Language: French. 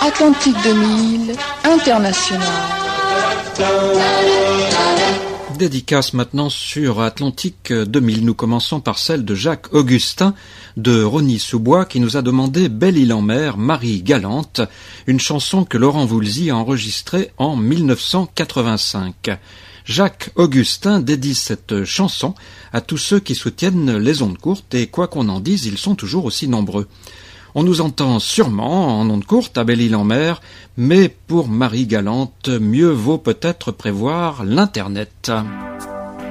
Atlantique 2000, International. Dédicace maintenant sur Atlantique 2000. Nous commençons par celle de Jacques Augustin de Rosny-sous-Bois qui nous a demandé Belle Île en mer, Marie Galante, une chanson que Laurent Voulzy a enregistrée en 1985. Jacques Augustin dédie cette chanson à tous ceux qui soutiennent les ondes courtes et quoi qu'on en dise, ils sont toujours aussi nombreux. On nous entend sûrement en ondes courtes à Belle Île en mer, mais pour Marie Galante, mieux vaut peut-être prévoir l'Internet.